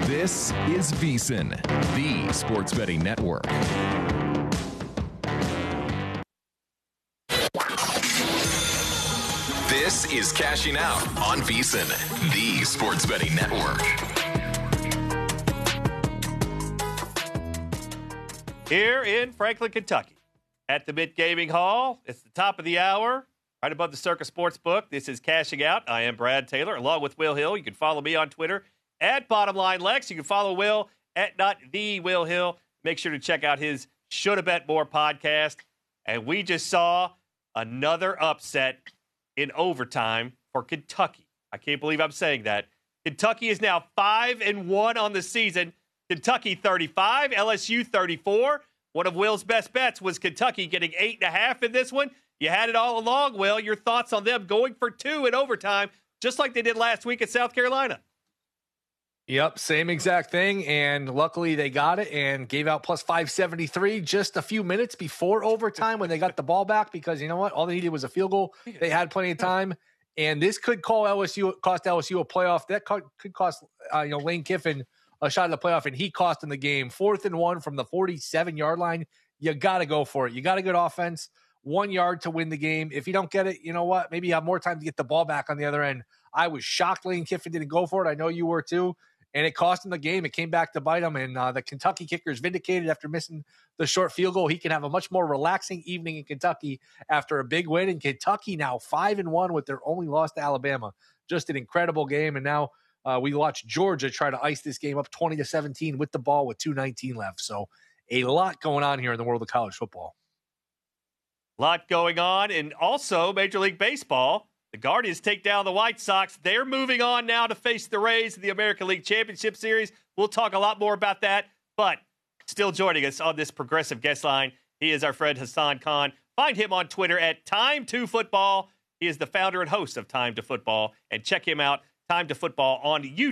This is VSiN, the sports betting network. This is Cashing Out on VSiN, the sports betting network. Here in Franklin, Kentucky, at the Mitt Gaming Hall, it's the top of the hour, right above the Circa Sportsbook. This is Cashing Out. I am Brad Taylor, along with Will Hill. You can follow me on Twitter at BottomLineLex. You can follow Will at NotTheWillHill. Make sure to check out his Shoulda Bet More podcast. And we just saw another upset in overtime for Kentucky. I can't believe I'm saying that. Kentucky is now 5-1 on the season. Kentucky 35, LSU 34. One of Will's best bets was Kentucky getting 8.5 in this one. You had it all along, Will. Your thoughts on them going for 2 in overtime, just like they did last week at South Carolina. Yep, same exact thing, and luckily they got it and gave out plus 573 just a few minutes before overtime when they got the ball back, because you know what? All they needed was a field goal. They had plenty of time, and this could cost LSU a playoff. That could cost Lane Kiffin a shot at the playoff, and he cost in the game. 4th and 1 from the 47-yard line. You got to go for it. You got a good offense, 1 yard to win the game. If you don't get it, you know what? Maybe you have more time to get the ball back on the other end. I was shocked Lane Kiffin didn't go for it. I know you were too. And it cost him the game. It came back to bite him. And the Kentucky kicker is vindicated after missing the short field goal. He can have a much more relaxing evening in Kentucky after a big win. And Kentucky now 5-1 with their only loss to Alabama. Just an incredible game. And now we watch Georgia try to ice this game up 20-17 with the ball with 2:19 left. So a lot going on here in the world of college football. A lot going on. And also Major League Baseball. The Guardians take down the White Sox. They're moving on now to face the Rays in the American League Championship Series. We'll talk a lot more about that, but still joining us on this progressive guest line, he is our friend Hassan Khan. Find him on Twitter at Time2Football. He is the founder and host of Time to Football, and check him out, Time to Football on YouTube.